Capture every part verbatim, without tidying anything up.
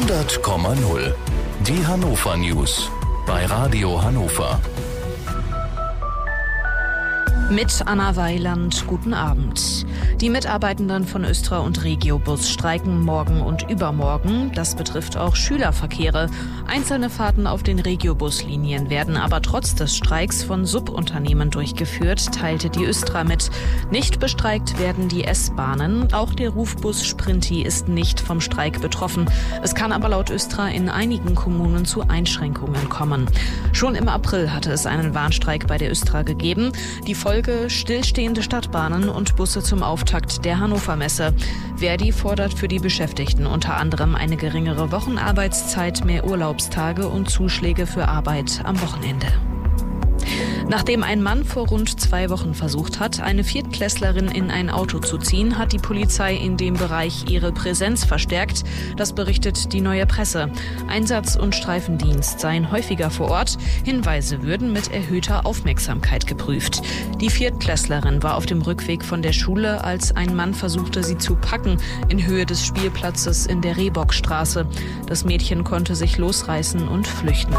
hundert Komma null. Die Hannover News bei Radio Hannover. Mit Anna Weiland, guten Abend. Die Mitarbeitenden von Östra und Regiobus streiken morgen und übermorgen. Das betrifft auch Schülerverkehre. Einzelne Fahrten auf den Regiobuslinien werden aber trotz des Streiks von Subunternehmen durchgeführt, teilte die Östra mit. Nicht bestreikt werden die S-Bahnen. Auch der Rufbus Sprinti ist nicht vom Streik betroffen. Es kann aber laut Östra in einigen Kommunen zu Einschränkungen kommen. Schon im April hatte es einen Warnstreik bei der Östra gegeben. Die Folge stillstehende Stadtbahnen und Busse zum Auftakt der Hannover Messe. Verdi fordert für die Beschäftigten unter anderem eine geringere Wochenarbeitszeit, mehr Urlaubstage und Zuschläge für Arbeit am Wochenende. Nachdem ein Mann vor rund zwei Wochen versucht hat, eine Viertklässlerin in ein Auto zu ziehen, hat die Polizei in dem Bereich ihre Präsenz verstärkt. Das berichtet die Neue Presse. Einsatz- und Streifendienst seien häufiger vor Ort. Hinweise würden mit erhöhter Aufmerksamkeit geprüft. Die Viertklässlerin war auf dem Rückweg von der Schule, als ein Mann versuchte, sie zu packen, in Höhe des Spielplatzes in der Rehbockstraße. Das Mädchen konnte sich losreißen und flüchten.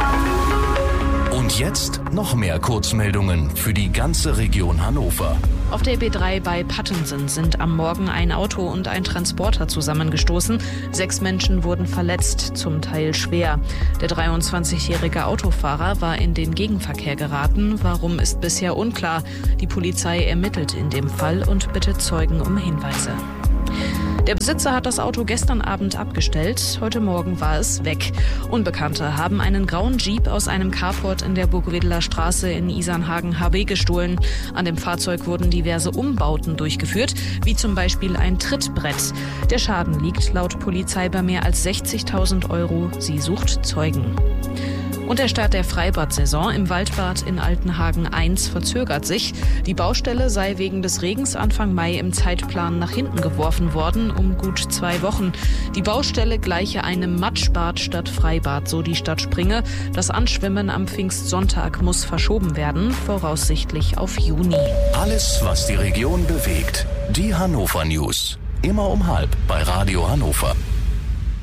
Und jetzt noch mehr Kurzmeldungen für die ganze Region Hannover. Auf der B drei bei Pattensen sind am Morgen ein Auto und ein Transporter zusammengestoßen. Sechs Menschen wurden verletzt, zum Teil schwer. Der dreiundzwanzigjährige Autofahrer war in den Gegenverkehr geraten. Warum, ist bisher unklar. Die Polizei ermittelt in dem Fall und bittet Zeugen um Hinweise. Der Besitzer hat das Auto gestern Abend abgestellt. Heute Morgen war es weg. Unbekannte haben einen grauen Jeep aus einem Carport in der Burgwedeler Straße in Isernhagen H B gestohlen. An dem Fahrzeug wurden diverse Umbauten durchgeführt, wie zum Beispiel ein Trittbrett. Der Schaden liegt laut Polizei bei mehr als sechzigtausend Euro. Sie sucht Zeugen. Und der Start der Freibad-Saison im Waldbad in Altenhagen eins verzögert sich. Die Baustelle sei wegen des Regens Anfang Mai im Zeitplan nach hinten geworfen worden, um gut zwei Wochen. Die Baustelle gleiche einem Matschbad statt Freibad, so die Stadt Springe. Das Anschwimmen am Pfingstsonntag muss verschoben werden, voraussichtlich auf Juni. Alles, was die Region bewegt. Die Hannover News. Immer um halb bei Radio Hannover.